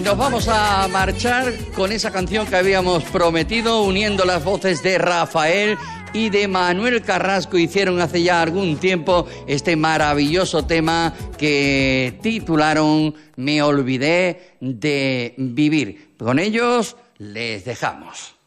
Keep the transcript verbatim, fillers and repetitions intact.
Nos vamos a marchar con esa canción que habíamos prometido, uniendo las voces de Rafael y de Manuel Carrasco. Hicieron hace ya algún tiempo este maravilloso tema que titularon Me olvidé de vivir. Con ellos les dejamos.